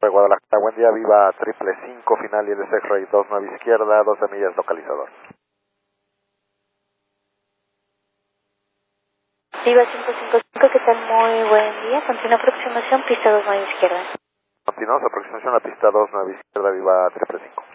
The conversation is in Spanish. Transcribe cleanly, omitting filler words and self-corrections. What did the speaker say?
de Guadalajara. Buen día, viva 555, final y el X-Ray 29 izquierda, 12 millas localizador. Viva 555, ¿qué tal? Muy buen día. Continúa aproximación, pista 29 izquierda. Continuamos, aproximación a pista 29 izquierda, viva 555.